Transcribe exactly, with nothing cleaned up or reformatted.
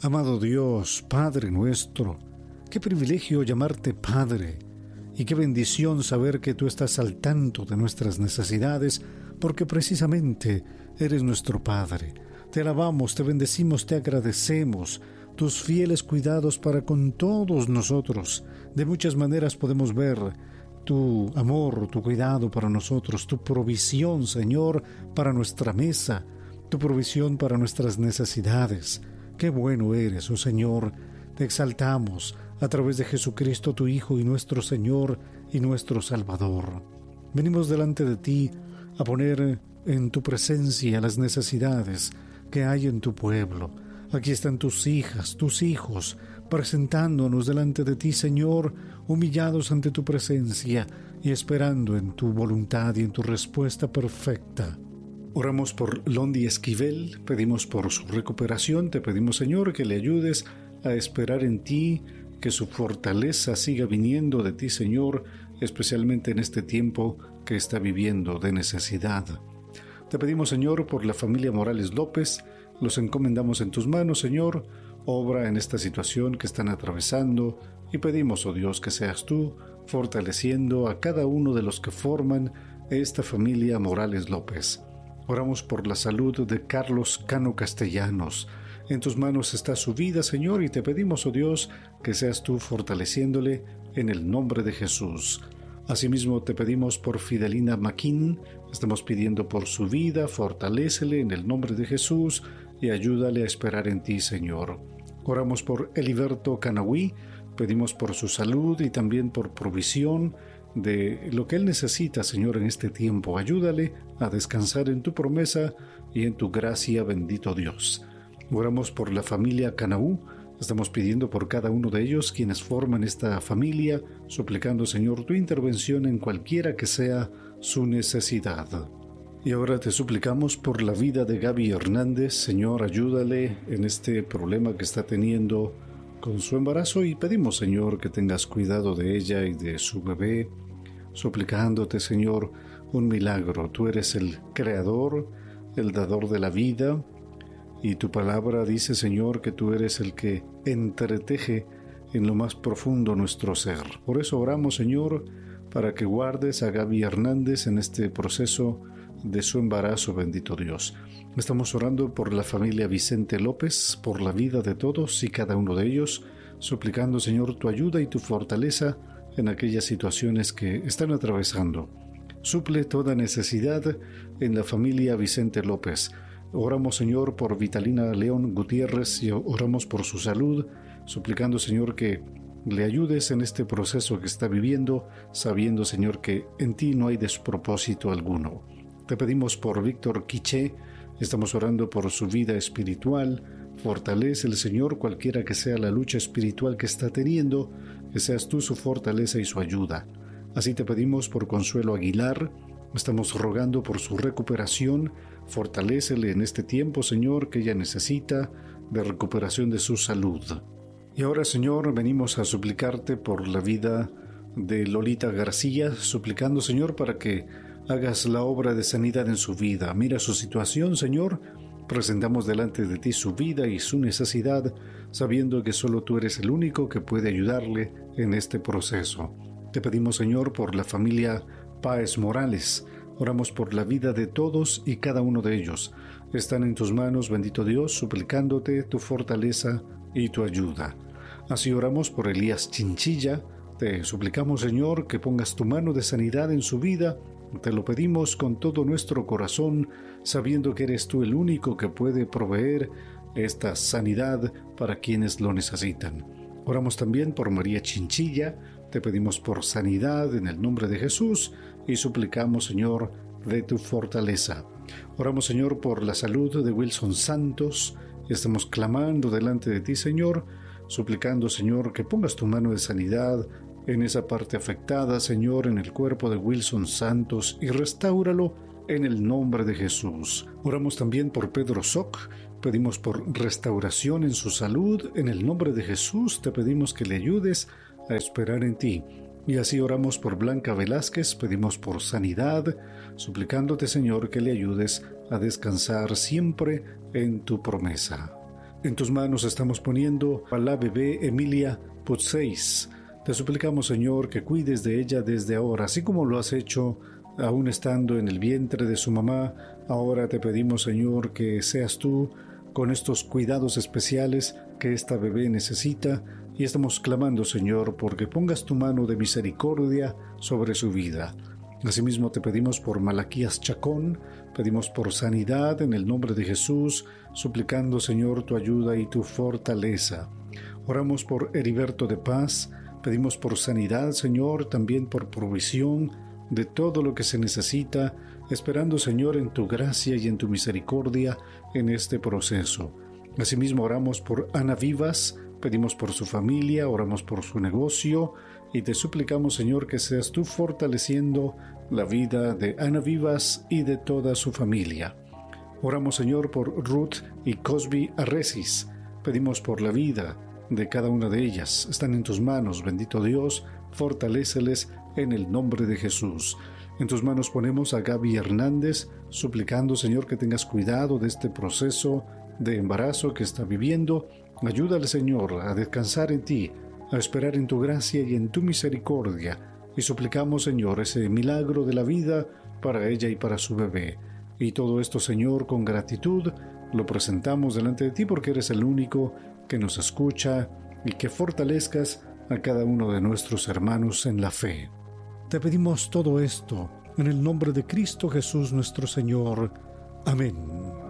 Amado Dios, Padre nuestro, qué privilegio llamarte Padre y qué bendición saber que tú estás al tanto de nuestras necesidades, porque precisamente eres nuestro Padre. Te alabamos, te bendecimos, te agradecemos tus fieles cuidados para con todos nosotros. De muchas maneras podemos ver tu amor, tu cuidado para nosotros, tu provisión, Señor, para nuestra mesa, tu provisión para nuestras necesidades. Qué bueno eres, oh Señor. Te exaltamos a través de Jesucristo, tu Hijo y nuestro Señor y nuestro Salvador. Venimos delante de ti a poner en tu presencia las necesidades que hay en tu pueblo. Aquí están tus hijas, tus hijos, presentándonos delante de ti, Señor, humillados ante tu presencia y esperando en tu voluntad y en tu respuesta perfecta. Oramos por Londi Esquivel, pedimos por su recuperación, te pedimos, Señor, que le ayudes a esperar en ti, que su fortaleza siga viniendo de ti, Señor, especialmente en este tiempo que está viviendo de necesidad. Te pedimos, Señor, por la familia Morales López, los encomendamos en tus manos, Señor, obra en esta situación que están atravesando y pedimos, oh Dios, que seas tú fortaleciendo a cada uno de los que forman esta familia Morales López. Oramos por la salud de Carlos Cano Castellanos. En tus manos está su vida, Señor, y te pedimos, oh Dios, que seas tú fortaleciéndole en el nombre de Jesús. Asimismo, te pedimos por Fidelina Maquín, estamos pidiendo por su vida, fortalécele en el nombre de Jesús y ayúdale a esperar en ti, Señor. Oramos por Eliberto Canahui, pedimos por su salud y también por provisión de lo que él necesita, Señor, en este tiempo. Ayúdale a descansar en tu promesa y en tu gracia, bendito Dios. Oramos por la familia Canaú. Estamos pidiendo por cada uno de ellos, quienes forman esta familia, suplicando, Señor, tu intervención en cualquiera que sea su necesidad. Y ahora te suplicamos por la vida de Gaby Hernández. Señor, ayúdale en este problema que está teniendo con su embarazo y pedimos, Señor, que tengas cuidado de ella y de su bebé, suplicándote, Señor, un milagro. Tú eres el creador, el dador de la vida, y tu palabra dice, Señor, que tú eres el que entreteje en lo más profundo nuestro ser. Por eso oramos, Señor, para que guardes a Gaby Hernández en este proceso de su embarazo, bendito Dios. Estamos orando por la familia Vicente López, por la vida de todos y cada uno de ellos, suplicando, Señor, tu ayuda y tu fortaleza en aquellas situaciones que están atravesando. Suple toda necesidad en la familia Vicente López. Oramos, Señor, por Vitalina León Gutiérrez y oramos por su salud, suplicando, Señor, que le ayudes en este proceso que está viviendo, sabiendo, Señor, que en ti no hay despropósito alguno. Te pedimos por Víctor Quiché, estamos orando por su vida espiritual. Fortalece el Señor cualquiera que sea la lucha espiritual que está teniendo, que seas tú su fortaleza y su ayuda. Así te pedimos por Consuelo Aguilar, estamos rogando por su recuperación. Fortalécele en este tiempo, Señor, que ella necesita de recuperación de su salud. Y ahora, Señor, venimos a suplicarte por la vida de Lolita García, suplicando, Señor, para que hagas la obra de sanidad en su vida. Mira su situación, Señor. Presentamos delante de ti su vida y su necesidad, sabiendo que solo tú eres el único que puede ayudarle en este proceso. Te pedimos, Señor, por la familia Páez Morales. Oramos por la vida de todos y cada uno de ellos. Están en tus manos, bendito Dios, suplicándote tu fortaleza y tu ayuda. Así oramos por Elías Chinchilla. Te suplicamos, Señor, que pongas tu mano de sanidad en su vida. Te lo pedimos con todo nuestro corazón, sabiendo que eres tú el único que puede proveer esta sanidad para quienes lo necesitan. Oramos también por María Chinchilla, te pedimos por sanidad en el nombre de Jesús y suplicamos, Señor, de tu fortaleza. Oramos, Señor, por la salud de Wilson Santos, estamos clamando delante de ti, Señor, suplicando, Señor, que pongas tu mano de sanidad en esa parte afectada, Señor, en el cuerpo de Wilson Santos, y restáuralo en el nombre de Jesús. Oramos también por Pedro Soc, pedimos por restauración en su salud, en el nombre de Jesús te pedimos que le ayudes a esperar en ti. Y así oramos por Blanca Velázquez, pedimos por sanidad, suplicándote, Señor, que le ayudes a descansar siempre en tu promesa. En tus manos estamos poniendo a la bebé Emilia Putseis. Te suplicamos, Señor, que cuides de ella desde ahora, así como lo has hecho aún estando en el vientre de su mamá. Ahora te pedimos, Señor, que seas tú con estos cuidados especiales que esta bebé necesita, y estamos clamando, Señor, porque pongas tu mano de misericordia sobre su vida. Asimismo te pedimos por Malaquías Chacón, pedimos por sanidad en el nombre de Jesús, suplicando, Señor, tu ayuda y tu fortaleza. Oramos por Heriberto de Paz, pedimos por sanidad, Señor, también por provisión de todo lo que se necesita, esperando, Señor, en tu gracia y en tu misericordia en este proceso. Asimismo oramos por Ana Vivas, pedimos por su familia, oramos por su negocio y te suplicamos, Señor, que seas tú fortaleciendo la vida de Ana Vivas y de toda su familia. Oramos, Señor, por Ruth y Cosby Arresis. Pedimos por la vida de cada una de ellas. Están en tus manos, bendito Dios, fortaléceles en el nombre de Jesús. En tus manos ponemos a Gaby Hernández, suplicando, Señor, que tengas cuidado de este proceso de embarazo que está viviendo. Ayúdale, Señor, a descansar en ti, a esperar en tu gracia y en tu misericordia. Y suplicamos, Señor, ese milagro de la vida para ella y para su bebé. Y todo esto, Señor, con gratitud, lo presentamos delante de ti porque eres el único que nos escucha y que fortalezcas a cada uno de nuestros hermanos en la fe. Te pedimos todo esto en el nombre de Cristo Jesús nuestro Señor. Amén.